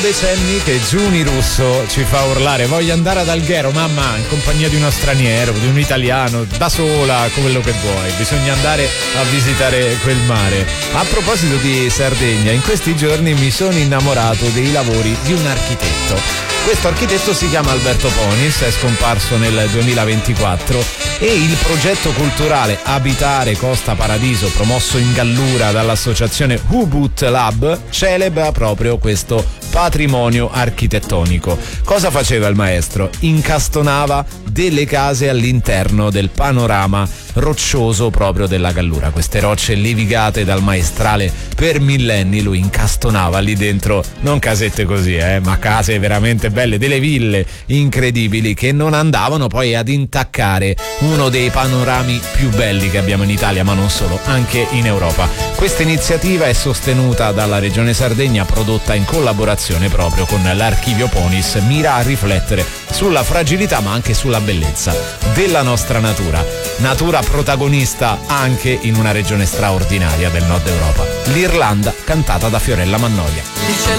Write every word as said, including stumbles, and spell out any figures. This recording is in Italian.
Decenni che Giuni Russo ci fa urlare: voglio andare ad Alghero, mamma, in compagnia di uno straniero, di un italiano, da sola, quello che vuoi, bisogna andare a visitare quel mare. A proposito di Sardegna, in questi giorni mi sono innamorato dei lavori di un architetto. Questo architetto si chiama Alberto Ponis, è scomparso nel duemilaventiquattro e il progetto culturale Abitare Costa Paradiso, promosso in Gallura dall'associazione Ubud Lab, celebra proprio questo patrimonio architettonico. Cosa faceva il maestro? Incastonava delle case all'interno del panorama roccioso proprio della Gallura. Queste rocce levigate dal maestrale per millenni, lui incastonava lì dentro, non casette così, eh, ma case veramente belle, delle ville incredibili che non andavano poi ad intaccare uno dei panorami più belli che abbiamo in Italia, ma non solo, anche in Europa. Questa iniziativa è sostenuta dalla Regione Sardegna, prodotta in collaborazione proprio con l'Archivio Ponis, mira a riflettere sulla fragilità ma anche sulla bellezza della nostra natura. Natura protagonista anche in una regione straordinaria del nord Europa, l'Irlanda, cantata da Fiorella Mannoia. Dice